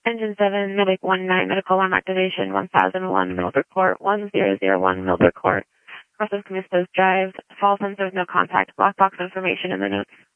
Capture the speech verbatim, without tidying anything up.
Engine seven, Medic one nine, medical alarm activation, one thousand one, Millbrook Court, one zero zero one, Millbrook Court. Cross of Camistos Drive, fall sensors, no contact, black box information in the notes.